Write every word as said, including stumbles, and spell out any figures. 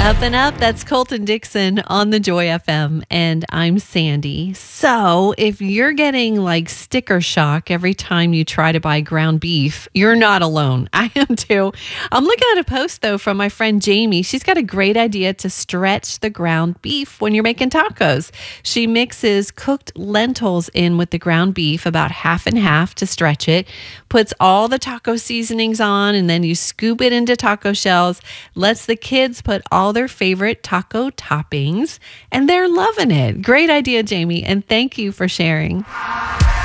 Up and up, that's Colton Dixon on the Joy F M, and I'm Sandy. So if you're getting like sticker shock every time you try to buy ground beef, you're not alone. I am too. I'm looking at a post though from my friend Jamie. She's got a great idea to stretch the ground beef when you're making tacos. She mixes cooked lentils in with the ground beef, about half and half to stretch it, puts all the taco seasonings on, and then you scoop it into taco shells, lets the kids put all their favorite taco toppings, and they're loving it. Great idea, Jamie, and thank you for sharing.